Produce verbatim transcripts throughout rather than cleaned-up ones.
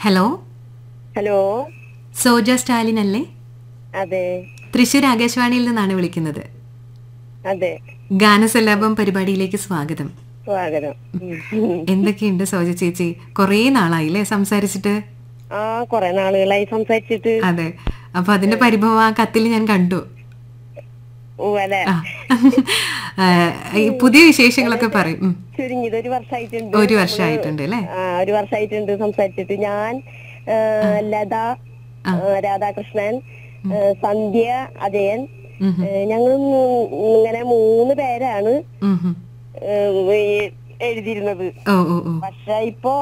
Hello hello Soja Stalin അല്ലേ? അതെ. തൃശ്ശൂർ ആകാശവാണിയിൽ നിന്നാണ് വിളിക്കുന്നത്. അതെ. ഗാനസല്ലാപം പരിപാടിയിലേക്ക് സ്വാഗതം. സ്വാഗതം. എന്തൊക്കെയുണ്ട് സോജ ചേച്ചി? കൊറേ നാളായില്ലേ സംസാരിച്ചിട്ട്? ആ കൊറേ നാളുകളായി സംസാരിച്ചിട്ട്. അതെ, അപ്പൊ അതിന്റെ പരിഭവം ആ കത്തിൽ ഞാൻ കണ്ടു. ഈ പുതിയ വിശേഷങ്ങളൊക്കെ പറയും. ചുരുങ്ങിയത് ഒരു വർഷമായിട്ടുണ്ട്. ഒരു വർഷമായിട്ടുണ്ട് അല്ലേ? ഒരു വർഷമായിട്ടുണ്ട് സംസാരിച്ചിട്ട്. ഞാൻ, ലത, രാധാകൃഷ്ണൻ, സന്ധ്യ, അജയൻ, ഞങ്ങൾ ഇങ്ങനെ മൂന്ന് പേരാണ് എഴുതിയിരുന്നത്. പക്ഷെ ഇപ്പോ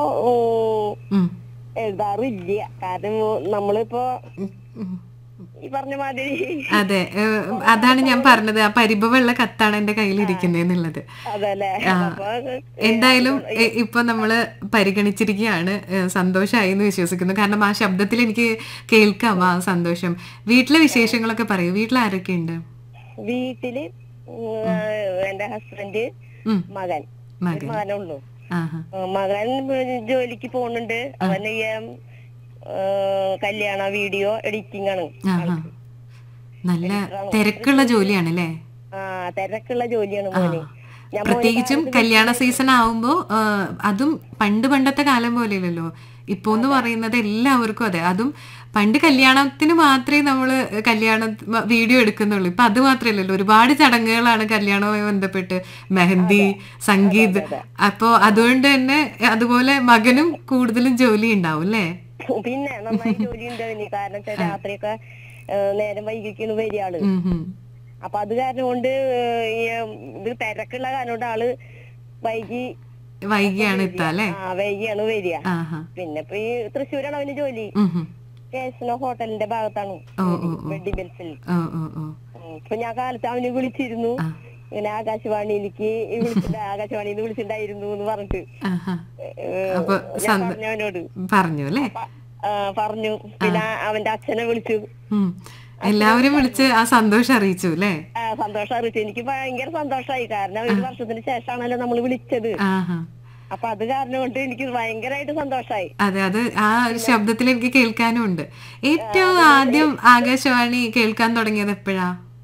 എഴുതാറില്ല. കാരണം നമ്മളിപ്പോ ഈ പറഞ്ഞ മാതിരി. അതെ, അതാണ് ഞാൻ പറഞ്ഞത്. ആ പരിഭവമുള്ള കത്താണ് എന്റെ കയ്യിലിരിക്കുന്നതെന്നുള്ളത്. എന്തായാലും ഇപ്പൊ നമ്മള് പരിഗണിച്ചിരിക്കുകയാണ്. സന്തോഷമായി എന്ന് വിശ്വസിക്കുന്നു. കാരണം ആ ശബ്ദത്തിൽ എനിക്ക് കേൾക്കാം ആ സന്തോഷം. വീട്ടിലെ വിശേഷങ്ങളൊക്കെ പറയൂ. വീട്ടിൽ ആരൊക്കെ ഉണ്ട്? വീട്ടില് എന്റെ ഹസ്ബൻഡ്, മകൻ, മകനുള്ളൂ. മകൻ ജോലിക്ക് പോകുന്നുണ്ട്. അവന് കല്യാണ വീഡിയോ എഡിറ്റിംഗ് ആണ്. നല്ല തിരക്കുള്ള ജോലിയാണല്ലേ? ആ തിരക്കുള്ള ജോലിയാണ് മോനെ. പ്രത്യേകിച്ചും കല്യാണ സീസൺ ആവുമ്പോ അതും പണ്ട് പണ്ടത്തെ കാലം പോലെയല്ലല്ലോ. ഇപ്പൊ എന്ന് പറയുന്നത് എല്ലാവർക്കും അതെ. അതും പണ്ട് കല്യാണത്തിന് മാത്രമേ നമ്മള് കല്യാണ വീഡിയോ എടുക്കുന്നുള്ളൂ. ഇപ്പൊ അത് മാത്രമല്ലല്ലോ, ഒരുപാട് ചടങ്ങുകളാണ് കല്യാണവുമായി ബന്ധപ്പെട്ട്. മെഹന്തി, സംഗീത്. അപ്പൊ അതുകൊണ്ട് തന്നെ അതുപോലെ മകനും കൂടുതലും ജോലി ഉണ്ടാവും അല്ലേ? പിന്നെ നന്നായി ജോലി ഉണ്ടാവില്ല. കാരണം രാത്രിയൊക്കെ നേരം വൈകിക്കുന്നു വരികയാള്. അപ്പൊ അത് കാരണം കൊണ്ട് ഇത് തിരക്കുള്ള കാരണം കൊണ്ട് ആള് വൈകി വൈകിയാണ് എത്താല്ലേ? ആ വൈകിയാണ് വരിക. പിന്നെ ഇപ്പൊ ഈ തൃശ്ശൂരാണ് അവന് ജോലി. കേശന ഹോട്ടലിന്റെ ഭാഗത്താണ്, വെഡി ബെൽസിൽ. ഇപ്പൊ ഞാൻ കാലത്ത് അവന് വിളിച്ചിരുന്നു. ഇങ്ങനെ ആകാശവാണിയിലേക്ക് വിളിച്ചിട്ട് ആകാശവാണിയിൽ നിന്ന് വിളിച്ചിട്ടുണ്ടായിരുന്നു എന്ന് പറഞ്ഞിട്ട് പറഞ്ഞവനോട് പറഞ്ഞു അല്ലേ? പറഞ്ഞു. പിന്നെ അവന്റെ അച്ഛനെ വിളിച്ചു. എല്ലാവരും വിളിച്ച് ആ സന്തോഷം അറിയിച്ചു അല്ലേ? ആ സന്തോഷം അറിയിച്ചു. എനിക്ക് ഭയങ്കര സന്തോഷമായി. കാരണം ഒരു വർഷത്തിന് ശേഷമാണല്ലോ നമ്മൾ വിളിച്ചത്. അപ്പൊ അത് കാരണം കൊണ്ട് എനിക്ക് ഭയങ്കരമായിട്ട് സന്തോഷമായി. അതെ, അത് ആ ഒരു ശബ്ദത്തിൽ എനിക്ക് കേൾക്കാനും ഉണ്ട്. ഏറ്റവും ആദ്യം ആകാശവാണി കേൾക്കാൻ തുടങ്ങിയത് എപ്പോഴാ?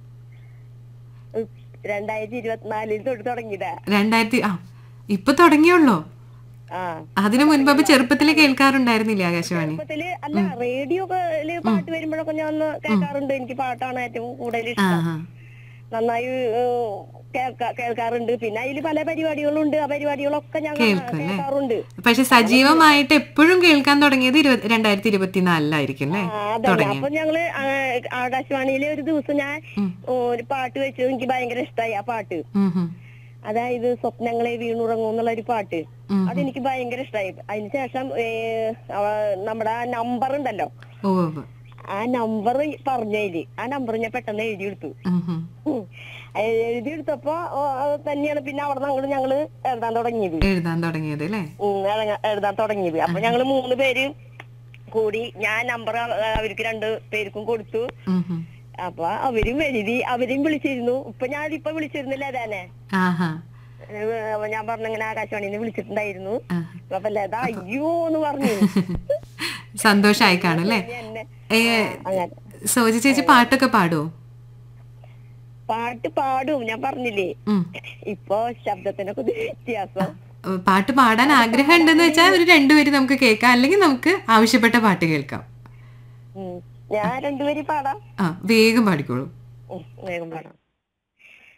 രണ്ടായിരത്തി ഇരുപത്തിനാലിൽ തൊട്ട് തുടങ്ങിയതാ. രണ്ടായിരത്തി ആ ഇപ്പൊ തുടങ്ങിയുള്ളോ? അതിനു മുൻപ് ചെറുപ്പത്തില് കേൾക്കാറുണ്ടായിരുന്നില്ലേ ആകാശവാണി? ചെറുപ്പത്തില് അല്ല, റേഡിയോ പാട്ട് വരുമ്പോഴൊക്കെ ഞാൻ ഒന്ന് കേൾക്കാറുണ്ട്. എനിക്ക് പാട്ടാണ് ഏറ്റവും കൂടുതൽ ഇഷ്ടം. നന്നായി കേൾക്കാറുണ്ട്. പിന്നെ അതിൽ പല പരിപാടികളുണ്ട്. ആ പരിപാടികളൊക്കെ ഞാൻ കേൾക്കാറുണ്ട്. പക്ഷെ സജീവമായിട്ട് എപ്പോഴും കേൾക്കാൻ തുടങ്ങിയത് രണ്ടായിരത്തി ഇരുപത്തിനാലിലായിരിക്കും അല്ലേ? അപ്പൊ ഞങ്ങള് ആകാശവാണിയിലെ ഒരു ദിവസം ഞാൻ ഒരു പാട്ട് വെച്ചത് എനിക്ക് ഭയങ്കര ഇഷ്ടമായി. ആ പാട്ട്, അതായത് സ്വപ്നങ്ങളെ വീണുറങ്ങും എന്നുള്ള ഒരു പാട്ട്, അതെനിക്ക് ഭയങ്കര ഇഷ്ടമായി. അതിനുശേഷം നമ്മുടെ ആ നമ്പർ ഉണ്ടല്ലോ, ആ നമ്പർ പറഞ്ഞതില് ആ നമ്പർ ഞാൻ പെട്ടെന്ന് എഴുതിയെടുത്തു. എഴുതിയെടുത്തപ്പോ തന്നെയാണ് പിന്നെ അവിടെ നിന്ന് ഞങ്ങള് എഴുതാൻ തുടങ്ങിയത് എഴുതാൻ തുടങ്ങിയത് അല്ലേ? എഴുതാൻ തുടങ്ങിയത്. അപ്പൊ ഞങ്ങള് മൂന്ന് പേര് കൂടി ഞാൻ നമ്പർ അവർക്ക് രണ്ടു പേർക്കും കൊടുത്തു. അപ്പൊ അവരും എഴുതി, അവരും വിളിച്ചിരുന്നു. ഇപ്പൊ ഞാൻ ഇപ്പൊ വിളിച്ചിരുന്നില്ല അതാനെ. ഞാൻ പറഞ്ഞിങ്ങനെ ആകാശവാണിന്ന് വിളിച്ചിട്ടുണ്ടായിരുന്നു. അപ്പൊ ലത അയ്യോ എന്ന് പറഞ്ഞു. സന്തോഷായി കാണല്ലേ? സോജി ചേച്ചി പാട്ടൊക്കെ പാടുവോ? പാട്ട് പാടും, ഞാൻ പറഞ്ഞില്ലേ. ഇപ്പൊ ശബ്ദത്തിനൊക്കെ വ്യത്യാസം. പാട്ട് പാടാൻ ആഗ്രഹം ഉണ്ടെന്ന് വെച്ചാൽ ഒരു രണ്ടുപേരും നമുക്ക് കേൾക്കാം, അല്ലെങ്കിൽ നമുക്ക് ആവശ്യപ്പെട്ട പാട്ട് കേൾക്കാം. ഞാൻ രണ്ടുപേരും പാടാം. ആ വേഗം പാടിക്കോളൂ. വേഗം പാടാം.